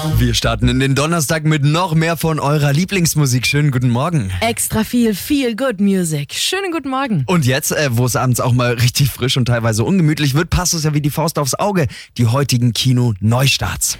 Wir starten in den Donnerstag mit noch mehr von eurer Lieblingsmusik. Schönen guten Morgen. Extra viel Good Music. Schönen guten Morgen. Und jetzt, wo es abends auch mal richtig frisch und teilweise ungemütlich wird, passt es ja wie die Faust aufs Auge. Die heutigen Kino-Neustarts.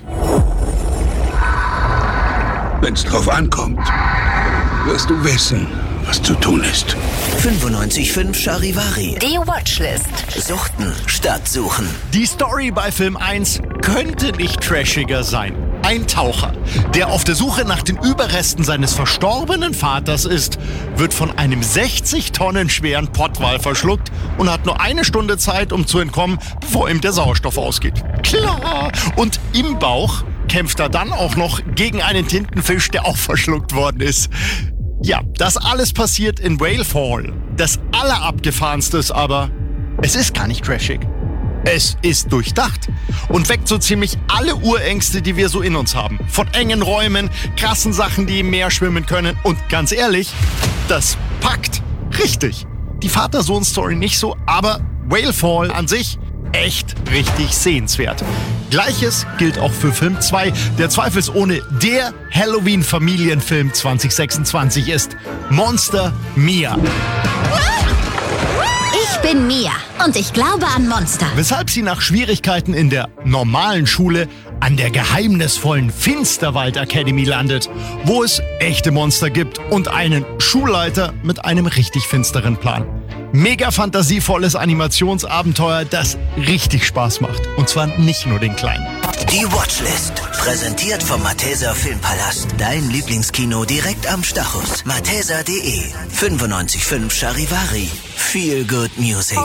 Wenn's drauf ankommt, wirst du wissen, was zu tun ist. 95.5 Charivari. Die Watchlist. Suchten statt suchen. Die Story bei Film 1 könnte nicht trashiger sein. Ein Taucher, der auf der Suche nach den Überresten seines verstorbenen Vaters ist, wird von einem 60 Tonnen schweren Pottwal verschluckt und hat nur eine Stunde Zeit, um zu entkommen, bevor ihm der Sauerstoff ausgeht. Klar! Und im Bauch kämpft er dann auch noch gegen einen Tintenfisch, der auch verschluckt worden ist. Ja, das alles passiert in Whale Fall. Das Allerabgefahrenste ist aber, es ist gar nicht trashig. Es ist durchdacht und weckt so ziemlich alle Urängste, die wir so in uns haben. Von engen Räumen, krassen Sachen, die im Meer schwimmen können. Und ganz ehrlich, das packt. Richtig. Die Vater-Sohn-Story nicht so, aber Whale Fall an sich echt richtig sehenswert. Gleiches gilt auch für Film 2, der zweifelsohne der Halloween-Familienfilm 2026 ist. Monster Mia. Ich bin Mia und ich glaube an Monster. Weshalb sie nach Schwierigkeiten in der normalen Schule an der geheimnisvollen Finsterwald Academy landet, wo es echte Monster gibt und einen Schulleiter mit einem richtig finsteren Plan. Mega fantasievolles Animationsabenteuer, das richtig Spaß macht. Und zwar nicht nur den Kleinen. Die Watchlist. Präsentiert vom Malteser Filmpalast. Dein Lieblingskino direkt am Stachus. Malteser.de. 95.5 Charivari. Feel good music.